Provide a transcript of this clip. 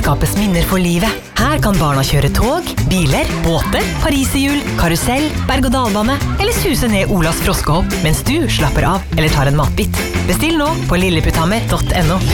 skapes minner for livet. Her kan barna kjøre tog, biler, båter, pariserhjul, karusell, berg-og-dalbane eller suse ned Olas froskehopp mens du slapper av eller tar en matbit. Bestill nå på lilleputthammer.no.